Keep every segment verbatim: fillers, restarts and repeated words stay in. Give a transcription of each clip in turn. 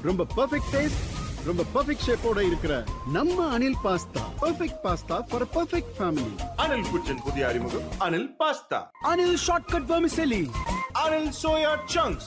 ரொம்ப perfect taste, ரொம்ப perfect ஷேப்போட இருக்கிற நம்ம Anil pasta. Perfect pasta for perfect family. Anil குச்சின் புதிய அறிமுகம் Anil pasta. Anil shortcut vermicelli. Anil soya chunks.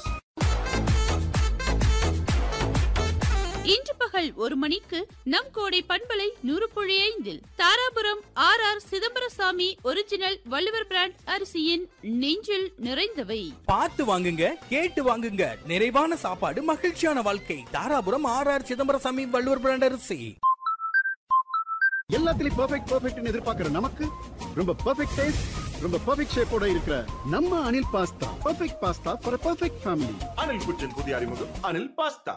இன்று பகல் ஒரு மணிக்கு நம் கோடை பண்பலை நூறு புள்ளி ஐந்தில் Dharapuram R R Chidambarasamy original Valluvar brand அரிசியின் நெஞ்சில் நிறைந்தவை. பார்த்து வாங்குங்க, கேட்டு வாங்குங்க, நிறைவான சாப்பாடு, மகிழ்ச்சியான வாழ்க்கை. Dharapuram R R Chidambarasamy Valluvar brand அரிசி. எல்லாத்துலயும் பெர்ஃபெக்ட் பெர்ஃபெக்ட்னு எதிர்பார்க்கிற நமக்கு ரொம்ப பெர்ஃபெக்ட் டேஸ்ட், ரொம்ப பெர்ஃபெக்ட் ஷேப்போட இருக்கிற நம்ம Anil pasta. Perfect pasta for perfect family. Anil குச்சின் புதிய அறிமுகம் அனில் பாஸ்தா.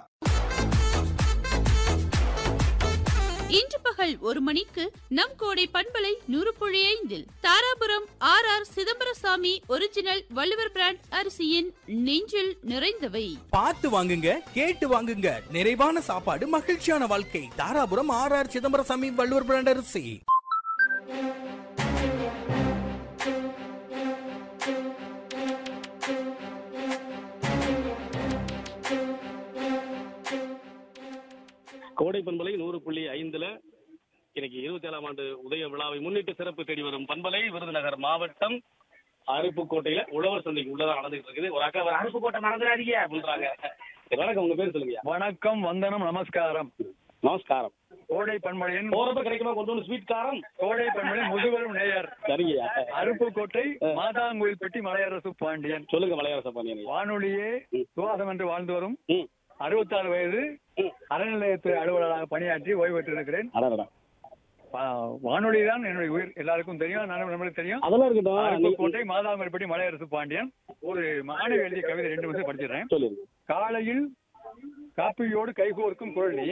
இன்று பகல் ஒரு மணிக்கு நம் கோடை பண்பலை நூறு புள்ளி ஐந்தில் Dharapuram R R Chidambarasamy original Valluvar brand அரிசியின் நெஞ்சில் நிறைந்தவை. பார்த்து வாங்குங்க, கேட்டு வாங்குங்க, நிறைவான சாப்பாடு, மகிழ்ச்சியான வாழ்க்கை. Dharapuram R R Chidambarasamy Valluvar brand அரிசி. கோடை பண்பலை நூறு புள்ளி ஐந்துல இன்னைக்கு இருபத்தி ஏழாம் ஆண்டு உதய விழாவை முன்னிட்டு சிறப்பு தேடி வரும் பண்பலை விருதுநகர் மாவட்டம் அருப்புக்கோட்டையில உழவர் சந்தைக்கு உள்ளதான் நடந்துட்டு இருக்குது. ஒரு அக்கா அருப்புக்கோட்டை மறந்துடாதீங்க அப்படின்றாங்க. வணக்கம், உங்க பேர் சொல்லுங்க. வணக்கம், வந்தனம், நமஸ்காரம். நமஸ்காரம். கோடை பண்பலையின் போறப்ப கிடைக்குமா கொண்டு வந்து ஸ்வீட் காரம்? கோடை பண்பலையின் முதுவரும் நேயர். சரிங்கய்யா. அருப்புக்கோட்டை மாதாங்குயில் பெட்டி மலையரசு பாண்டியன். சொல்லுங்க மலையரசு பாண்டியன். வானொலியே சுவாசம் என்று வாழ்ந்து வரும் அறுபத்தாறு வயது அறநிலையத்துறை அலுவலராக பணியாற்றி ஓய்வு பெற்றிருக்கிறேன். வானொலி தான் என்னுடைய உயிர், எல்லாருக்கும் தெரியும், நானும் நம்மளுக்கு தெரியும். அதெல்லாம் இருக்கட்டும். அருப்புக்கோட்டை மாதாங்குயில் பெட்டி மலையரசு பாண்டியன். ஒரு மாணவி எழுதிய கவிதை ரெண்டு வருஷம் படிச்சிடறேன். சொல்லுங்க. காலையில் காப்பியோடு கைகோர்க்கும் குழலி,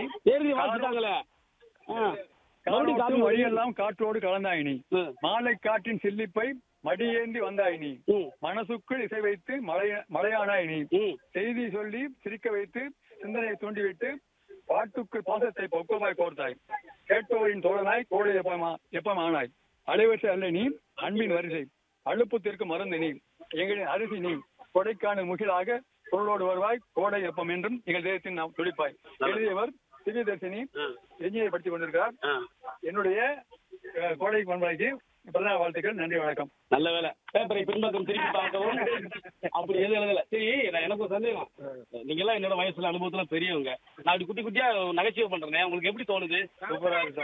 வழியெல்லாம் காற்றோடு கலந்தாயினி, மாலை காற்றின் சில்லிப்பை மடியேந்தி வந்தாயினி, மனசுக்குள் இசை வைத்து மலையானாயினி, செய்தி சொல்லி சிரிக்க வைத்து சிந்தனையை தூண்டிவிட்டு பாட்டுக்குள் பாசத்தை பொக்கமாய் கோர்த்தாய், கேட்பவரின் தோழனாய் கோடை எப்பமா எப்பமானாய், அலைவற்ற அல்ல நீ அன்பின் வரிசை, அழுப்புத்திற்கு மருந்து நீ, எங்களின் அரிசி நீ, கொடைக்கான முகிலாக பொருளோடு வருவாய், கோடை எப்பம் என்றும் எங்கள் தேசத்தின் நாம் துடிப்பாய். எழுதியவர் திவ்யதர்ஷினி, எஞ்சியை படித்துக் கொண்டிருக்கிறார். என்னுடைய கோடை பண்பலைக்கு பிரதம வாழ்த்துக்கள். நன்றி, வணக்கம். நல்ல வேலை. பேப்பரை பின்பக்கம் திருப்பி பார்க்கவும் அப்படி எதுவும் எழுதல. சரி, நான் எனக்கு ஒரு சந்தேகம். நீங்க எல்லாம் என்னோட வயசுல அனுபவத்துல பெரியவங்க, நான் அப்படி குட்டி குட்டியா நகைச்சுவை பண்றேன், உங்களுக்கு எப்படி தோணுது? சூப்பரா இருக்கு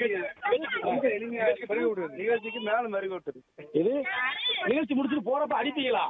சார். நிகழ்ச்சிக்கு மேல மறுக விட்டுது. இது நிகழ்ச்சி முடிச்சுட்டு போறப்ப அடிப்பீங்களா?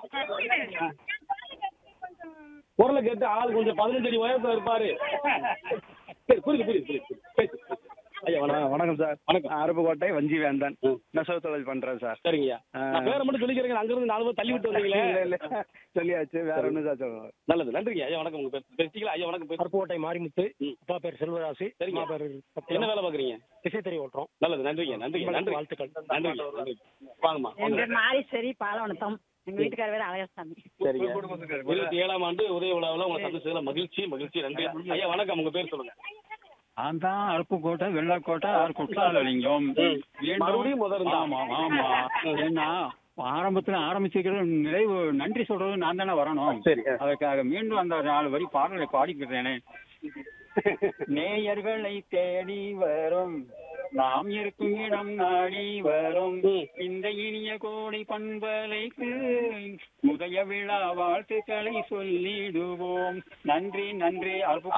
குரலை கேட்டு ஆள் கொஞ்சம் பதினஞ்சு அடி உயரத்துல இருப்பாரு. சரி, புரியுது புரியுது புரியுது பேசு. ஐயா வணக்கம். வணக்கம் சார். வணக்கம். அருப்புக்கோட்டை வஞ்சி வேந்தன், நெசவு தொழில் பண்றேன் சார். சரிங்கய்யா. நான் பேரை மட்டும் சொல்லிக்கிறேங்க, அங்க இருந்து நாலு பேர் தள்ளி விட்டு வந்தீங்களே. சொல்லியாச்சு, வேற ஒண்ணு சார் சொல்லுங்க. நல்லது, நன்றிங்க. ஐயா வணக்கம். உங்க பேர் பேசிக்கலாம். ஐயா வணக்கம். பேர் அருப்புக்கோட்டை மாரிமுத்து, அப்பா பேர் செல்வராசி. சரிங்க. பேர் என்ன வேலை பாக்குறீங்க? திசைத்தறி ஓட்டுறோம். நல்லது, நன்றிங்க. நன்றிங்க. நன்றி, வாழ்த்துக்கள். நன்றி. வாங்கம்மா. என் பேர் மாரீஸ்வரி பாலவனத்தம். எங்க வீட்டுக்கார பேர் அழகசாமி. சரிங்க. இருபத்தி ஏழாம் ஆண்டு உதய விழாவில் உங்களை சந்திச்சதுல மகிழ்ச்சி மகிழ்ச்சி. நன்றி. ஐயா வணக்கம். உங்க பேர் சொல்லுங்க. நான் தான் அருப்புக்கோட்டை வெள்ளக்கோட்டை ஆர் குற்றாலலிங்கம். மறுபடியும் முதல். ஆமா ஆமா. ஏன்னா ஆரம்பத்துல ஆரம்பிச்சுக்கிற நிறைவு நன்றி சொல்றது நான் தானே வரணும். சரி. அதுக்காக மீண்டும் அந்த நாலு வரி பாடலை பாடிக்கிறேனே. நேயர்களை தேடி வரும் நாம் இருக்கும் இடம் நாடி வரும் இந்த இனிய கோடை பண்பலைக்கு உதய விழா வாழ்த்துக்களை சொல்லிடுவோம். நன்றி நன்றி.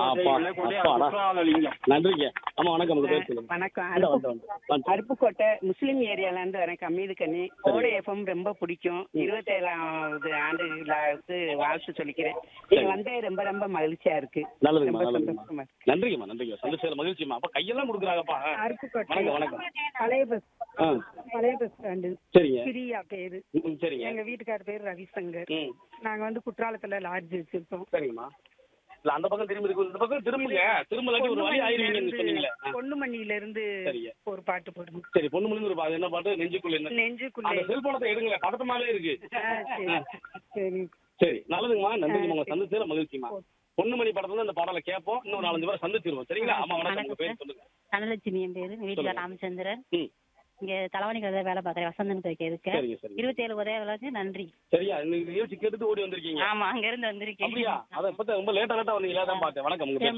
நன்றிங்க. ஆமா வணக்கம். உங்க பேர் சொல்லுங்க. வணக்கம். அருப்புக்கோட்டை முஸ்லீம் ஏரியால இருந்து வரேன். கம்மீது கண்ணி. கோடை எஃப்எம் ரொம்ப பிடிக்கும். இருபத்தி ஏழாவது ஆண்டு விழாவுக்கு வாழ்த்து சொல்லிக்கிறேன். நீங்க வந்து ரொம்ப ரொம்ப மகிழ்ச்சியா இருக்கு. நல்லதுமா நல்லதுமா. நன்றிங்கம்மா நன்றிங்க. சந்தோஷம் மகிழ்ச்சிமா. அப்ப கையெல்லாம் கொடுக்குறாங்கப்பா. வணக்கம் வணக்கம். பழைய பஸ் பழைய பஸ் ஸ்டாண்டு. சரிங்க. பிரியா பேரு. சரிங்க. எங்க வீட்டுக்கார பேரு ரவிசங்கர். நாங்க வந்து குற்றாலத்துல லாட்ஜ் வச்சிருக்கோம். சரிங்கம்மா. இல்ல அந்த பக்கம் திரும்பி இருக்கு, இந்த பக்கம் திரும்புங்க. திரும்பலாட்டி ஒரு வழி ஆயிருவீங்கன்னு சொன்னீங்களே. பொண்ணுமணியில இருந்து ஒரு பாட்டு போடுங்க. சரி, பொண்ணுமணில ஒரு பாட்டு. என்ன பாட்டு? நெஞ்சுக்குள்ள என்ன? நெஞ்சுக்குள்ள. அந்த செல்போனத்தை எடுங்க, பதட்டமாவே இருக்கு. சரி சரி, நல்லதுங்கம்மா. நன்றிங்கம்மா. உங்க சந்திச்சதுல மகிழ்ச்சிமா. பொண்ணுமணி படத்துல இந்த பாடலை கேட்போம். இன்னும் நாலஞ்சு பேர் சந்திச்சிருவோம். சரிங்களா? ஆமா வணக்கம். உங்க பேர் சொல்லுங்க. தனலட்சுமி என் பேரு. வீட்டுல ராமச்சந்திரன். இங்க தலைவணி கதை வேலை பாக்குறேன். வசந்தன் கேட்க இருபத்தி ஏழு உதய விழாக்கு நன்றி. சரியா? நிகழ்ச்சி கேட்டு ஓடி வந்திருக்கீங்க? ஆமா, அங்க இருந்து வந்திருக்கீங்க. அப்படியா? அதை பத்தி ரொம்ப லேட்டா லேட்டா வந்தீங்களா? தான் பார்த்தேன். வணக்கம். உங்க பேர்